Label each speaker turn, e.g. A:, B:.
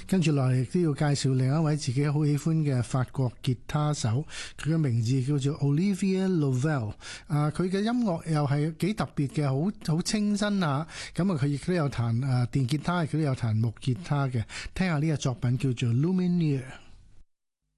A: 跟住落嚟亦都要介紹另一位自己好喜歡嘅法國吉他手，佢嘅名字叫做 Olivier Louvel。佢嘅音樂又係幾特別嘅，好清新下。咁佢亦都有彈電吉他，亦都有彈木吉他嘅。聽下呢個作品叫做 Lumineer。